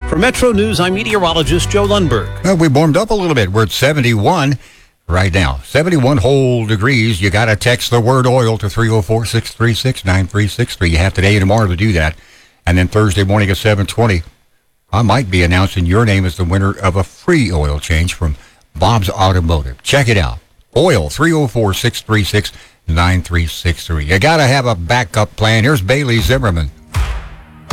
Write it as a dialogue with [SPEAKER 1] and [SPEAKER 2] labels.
[SPEAKER 1] For Metro News, I'm meteorologist Joe Lundberg.
[SPEAKER 2] Well, we warmed up a little bit. We're at 71 right now. 71 whole degrees. You got to text the word oil to 304-636-9363. You have today and tomorrow to do that. And then Thursday morning at 7:20, I might be announcing your name as the winner of a free oil change from Bob's Automotive. Check it out. Oil, 304-636-9363. You got to have a backup plan. Here's Bailey Zimmerman.